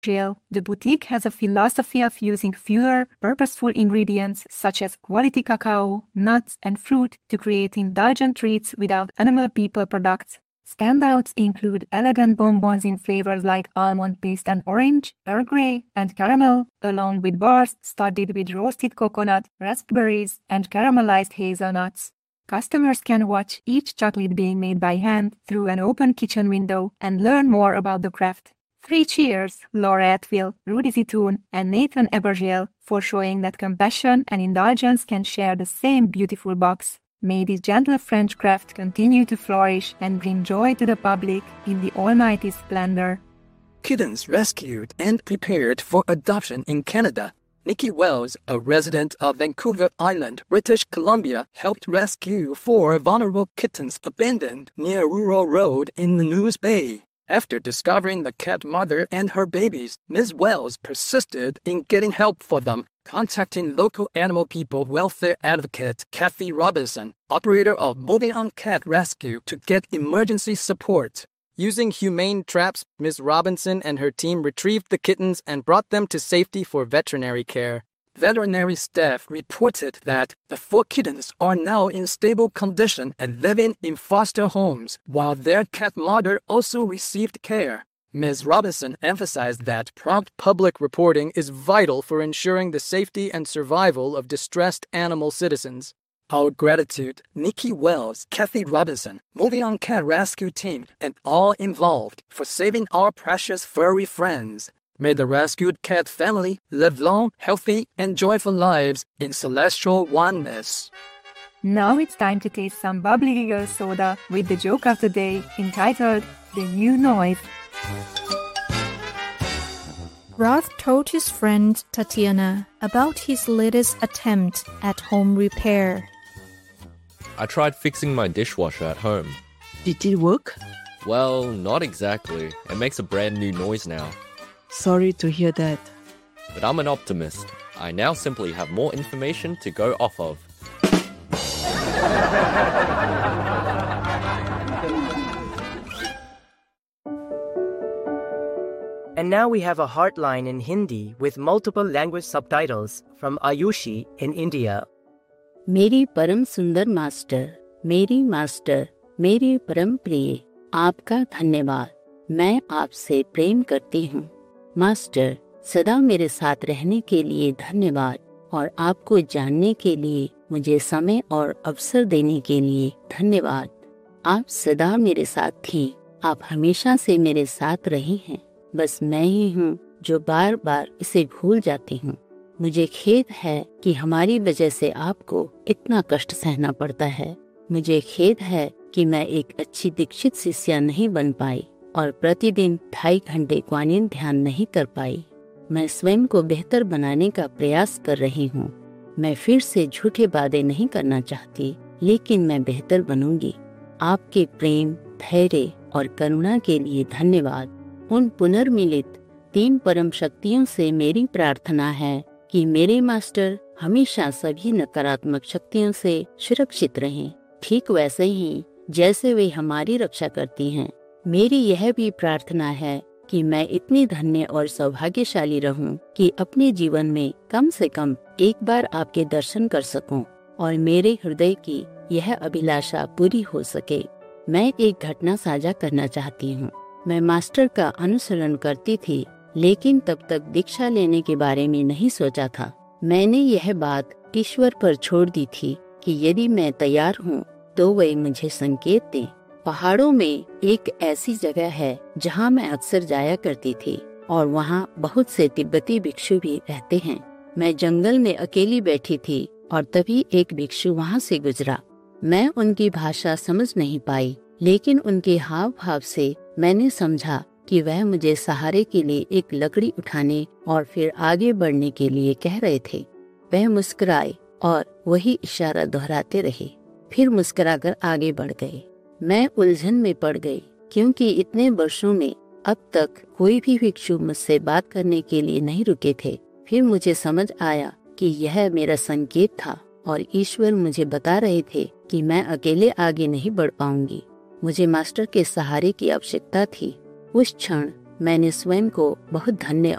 The boutique has a philosophy of using fewer, purposeful ingredients such as quality cacao, nuts, and fruit to create indulgent treats without animal people products. Standouts include elegant bonbons in flavors like almond paste and orange, Earl Grey, and caramel, along with bars studded with roasted coconut, raspberries, and caramelized hazelnuts. Customers can watch each chocolate being made by hand through an open kitchen window and learn more about the craft. 3 cheers, Laura Atwill, Rudy Zitoun, and Nathan Ebergel, for showing that compassion and indulgence can share the same beautiful box. May this gentle French craft continue to flourish and bring joy to the public in the almighty splendor. Kittens rescued and prepared for adoption in Canada. Nikki Wells, a resident of Vancouver Island, British Columbia, helped rescue 4 vulnerable kittens abandoned near Rural Road in the News Bay. After discovering the cat mother and her babies, Ms. Wells persisted in getting help for them, contacting local animal people welfare advocate Kathy Robinson, operator of Moving On Cat Rescue, to get emergency support. Using humane traps, Ms. Robinson and her team retrieved the kittens and brought them to safety for veterinary care. Veterinary staff reported that the 4 kittens are now in stable condition and living in foster homes, while their cat mother also received care. Ms. Robinson emphasized that prompt public reporting is vital for ensuring the safety and survival of distressed animal citizens. Our gratitude, Nikki Wells, Kathy Robinson, Moving On Cat Rescue Team, and all involved for saving our precious furry friends. May the rescued cat family live long, healthy, and joyful lives in celestial oneness. Now it's time to taste some bubbly Eagle soda with the joke of the day entitled The New Noise. Ralph told his friend Tatiana about his latest attempt at home repair. I tried fixing my dishwasher at home. Did it work? Well, not exactly. It makes a brand new noise now. Sorry to hear that. But I'm an optimist. I now simply have more information to go off of. And now we have a Heartline in Hindi with multiple language subtitles from Ayushi in India. मेरी परम सुंदर master, मेरे परम प्रिय, आपका धन्यवाद। मैं आपसे प्रेम करती हूँ। मास्टर, सदा मेरे साथ रहने के लिए धन्यवाद और आपको जानने के लिए मुझे समय और अवसर देने के लिए धन्यवाद। आप सदा मेरे साथ थीं, आप हमेशा से मेरे साथ रही हैं। बस मैं ही हूँ जो बार बार इसे भूल जाती हूँ। मुझे खेद है कि हमारी वजह से आपको इतना कष्ट सहना पड़ता है। मुझे खेद है कि मैं एक अच्छी दीक्षित शिष्या नहीं बन पाई और प्रतिदिन 2.5 घंटे क्वानिन ध्यान नहीं कर पाई। मैं स्वयं को बेहतर बनाने का प्रयास कर रही हूँ। मैं फिर से झूठे वादे नहीं करना चाहती, लेकिन मैं बेहतर बनूंगी। आपके प्रेम, धैर्य और करुणा के लिए धन्यवाद। उन पुनर्मिलित 3 परम शक्तियों से मेरी प्रार्थना है कि मेरे मास्टर हमेशा सभी नकारात्मक शक्तियों से सुरक्षित रहें, ठीक वैसे ही जैसे वे हमारी रक्षा करती हैं। मेरी यह भी प्रार्थना है कि मैं इतनी धन्य और सौभाग्यशाली रहूं कि अपने जीवन में कम से कम एक बार आपके दर्शन कर सकूं और मेरे हृदय की यह अभिलाषा पूरी हो सके। मैं एक घटना साझा करना चाहती हूं। मैं मास्टर का अनुसरण करती थी, लेकिन तब तक दीक्षा लेने के बारे में नहीं सोचा था। मैंने यह बात ईश्वर पर छोड़ दी थी कि यदि मैं तैयार हूँ तो वे मुझे संकेत दें। पहाड़ों में एक ऐसी जगह है जहाँ मैं अक्सर जाया करती थी और वहाँ बहुत से तिब्बती भिक्षु भी रहते हैं। मैं जंगल में अकेली बैठी थी और तभी एक भिक्षु वहाँ से गुजरा। मैं उनकी भाषा समझ नहीं पाई, लेकिन उनके हाव भाव से मैंने समझा कि वह मुझे सहारे के लिए एक लकड़ी उठाने और फिर आगे बढ़ने के लिए कह रहे थे। वह मुस्कुराए और वही इशारा दोहराते रहे, फिर मुस्कुराकर आगे बढ़ गए। मैं उलझन में पड़ गई, क्योंकि इतने वर्षों में अब तक कोई भी भिक्षु मुझसे बात करने के लिए नहीं रुके थे। फिर मुझे समझ आया कि यह मेरा संकेत था और ईश्वर मुझे बता रहे थे कि मैं अकेले आगे नहीं बढ़ पाऊंगी। मुझे मास्टर के सहारे की आवश्यकता थी। उस क्षण मैंने स्वयं को बहुत धन्य